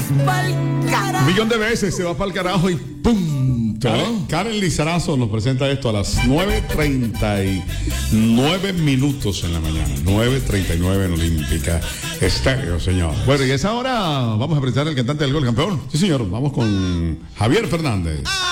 Un millón de veces se va para el carajo y ¡pum! Karen Lizarazo nos presenta esto a las 9:39 minutos en la mañana. 9:39 en Olímpica Estéreo, señor. Bueno, y a esa hora vamos a presentar al cantante del gol campeón. Sí, señor. Vamos con Javier Fernández.